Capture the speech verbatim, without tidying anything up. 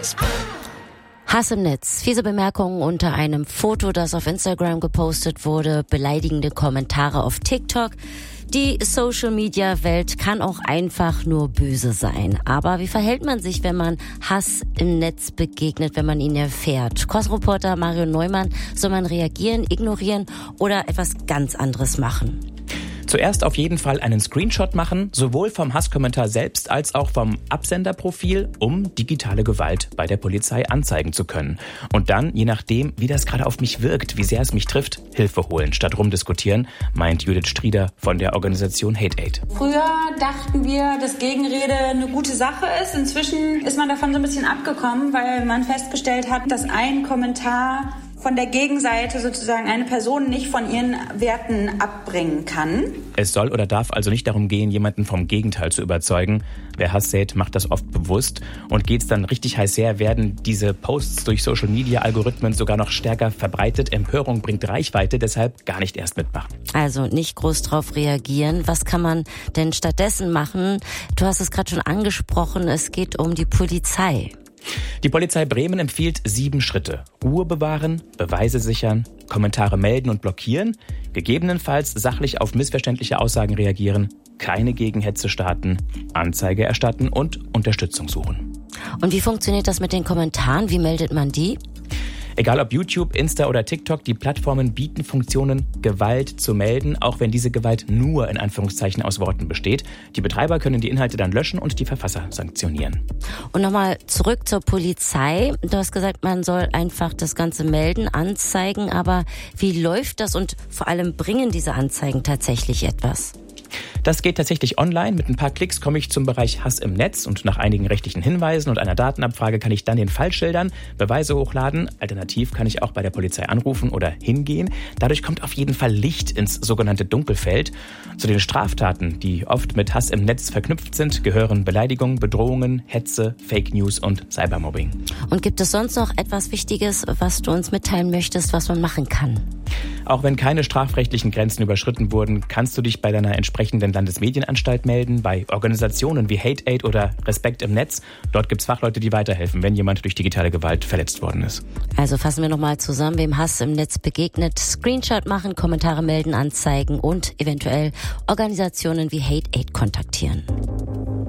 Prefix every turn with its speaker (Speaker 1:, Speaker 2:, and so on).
Speaker 1: Hass im Netz, fiese Bemerkungen unter einem Foto, das auf Instagram gepostet wurde, beleidigende Kommentare auf TikTok. Die Social-Media-Welt kann auch einfach nur böse sein. Aber wie verhält man sich, wenn man Hass im Netz begegnet, wenn man ihn erfährt? Kosreporter Mario Neumann, soll man reagieren, ignorieren oder etwas ganz anderes machen?
Speaker 2: Zuerst auf jeden Fall einen Screenshot machen, sowohl vom Hasskommentar selbst als auch vom Absenderprofil, um digitale Gewalt bei der Polizei anzeigen zu können. Und dann, je nachdem, wie das gerade auf mich wirkt, wie sehr es mich trifft, Hilfe holen statt rumdiskutieren, meint Judith Strieder von der Organisation Hate Aid.
Speaker 3: Früher dachten wir, dass Gegenrede eine gute Sache ist. Inzwischen ist man davon so ein bisschen abgekommen, weil man festgestellt hat, dass ein Kommentar von der Gegenseite sozusagen eine Person nicht von ihren Werten abbringen kann.
Speaker 2: Es soll oder darf also nicht darum gehen, jemanden vom Gegenteil zu überzeugen. Wer Hass sät, macht das oft bewusst. Und geht's dann richtig heiß her, werden diese Posts durch Social-Media-Algorithmen sogar noch stärker verbreitet. Empörung bringt Reichweite, deshalb gar nicht erst mitmachen.
Speaker 1: Also nicht groß drauf reagieren. Was kann man denn stattdessen machen? Du hast es gerade schon angesprochen, es geht um die Polizei.
Speaker 2: Die Polizei Bremen empfiehlt sieben Schritte. Ruhe bewahren, Beweise sichern, Kommentare melden und blockieren, gegebenenfalls sachlich auf missverständliche Aussagen reagieren, keine Gegenhetze starten, Anzeige erstatten und Unterstützung suchen.
Speaker 1: Und wie funktioniert das mit den Kommentaren? Wie meldet man die?
Speaker 2: Egal ob YouTube, Insta oder TikTok, die Plattformen bieten Funktionen, Gewalt zu melden, auch wenn diese Gewalt nur in Anführungszeichen aus Worten besteht. Die Betreiber können die Inhalte dann löschen und die Verfasser sanktionieren.
Speaker 1: Und nochmal zurück zur Polizei. Du hast gesagt, man soll einfach das Ganze melden, anzeigen. Aber wie läuft das und vor allem bringen diese Anzeigen tatsächlich etwas?
Speaker 2: Das geht tatsächlich online. Mit ein paar Klicks komme ich zum Bereich Hass im Netz und nach einigen rechtlichen Hinweisen und einer Datenabfrage kann ich dann den Fall schildern, Beweise hochladen. Alternativ kann ich auch bei der Polizei anrufen oder hingehen. Dadurch kommt auf jeden Fall Licht ins sogenannte Dunkelfeld. Zu den Straftaten, die oft mit Hass im Netz verknüpft sind, gehören Beleidigung, Bedrohungen, Hetze, Fake News und Cybermobbing.
Speaker 1: Und gibt es sonst noch etwas Wichtiges, was du uns mitteilen möchtest, was man machen kann?
Speaker 2: Auch wenn keine strafrechtlichen Grenzen überschritten wurden, kannst du dich bei deiner entsprechenden Landesmedienanstalt melden, bei Organisationen wie Hate Aid oder Respekt im Netz. Dort gibt es Fachleute, die weiterhelfen, wenn jemand durch digitale Gewalt verletzt worden ist.
Speaker 1: Also fassen wir nochmal zusammen, wem Hass im Netz begegnet. Screenshot machen, Kommentare melden, anzeigen und eventuell Organisationen wie Hate Aid kontaktieren.